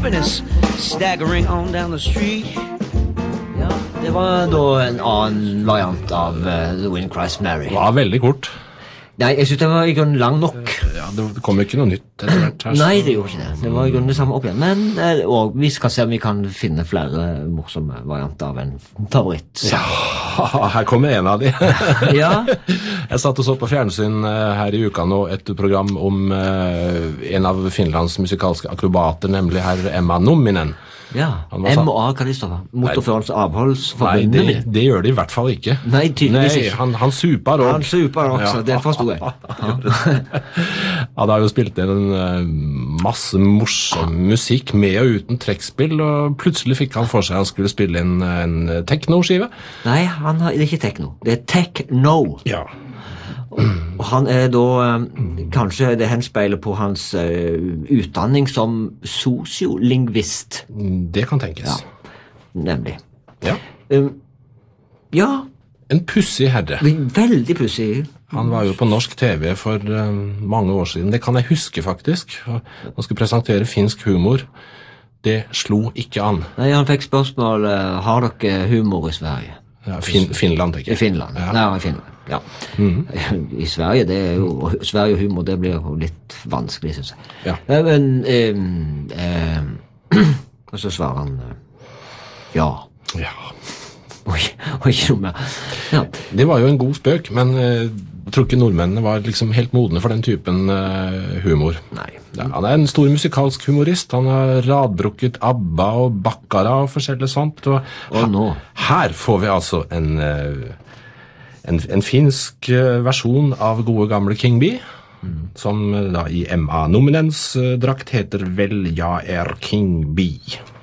happiness staggering on down the street. Ja, det var da en annen variant av The Wind Cries Mary. Det var veldig kort. Nei, jeg synes det var i grunnen lang nok. Ja, det kom jo ikke noe nytt etter hvert her. Nei, det gjorde ikke det. Det var i grunnen det samme opp igjen. Men og vi skal se om vi kan finne flere morsomme varianter av en favoritt. Ja, her kommer en av de. Ja. Jeg satt og så på fjernsyn her i uka nå et program om en av Finlands musikalske akrobater, nemlig herr Emma Numminen. Ja, M&A, hva det står for? Motorførens avholdsforbund. Nei, det gjør det i hvert fall ikke. Nei, tydeligvis ikke. Han super også. Han super også, det forstod jeg. Han har jo spilt en masse morsom musikk med og uten trekkspill, og plutselig fikk han for seg han skulle spille en techno-skive. Nei, det er ikke techno. Det er techno. Ja. Og han da kanskje det henspeiler på hans utdanning som sosiolingvist. Det kan tenkes. Ja, nemlig. Ja. Ja. En pussig herre. Veldig pussig. Han var jo på norsk TV for mange år siden. Det kan jeg huske faktisk. Han skulle presentere finsk humor. Det slo ikke an. Nei, han fikk spørsmål, har dere humor i Sverige? Ja, Finland, tenker jeg. I Finland, ja. Nei, i Finland, ja. I Sverige, det er jo, Sverige og humor, det blir jo litt vanskelig, synes jeg. Ja. Men, og så svarer han, ja. Ja. Og ikke noe mer. Ja. Det var jo en god spøk, men jeg tror ikke nordmennene var liksom helt modne for den typen humor. Nei. Ja, han er en stor musikalsk humorist. Han har radbrukket ABBA og Baccara og forskjellig sånt. Og nå? Her får vi altså en finsk versjon av gode gamle King Bee, som da i M.A. Nominens drakt heter vel Ja King Bee.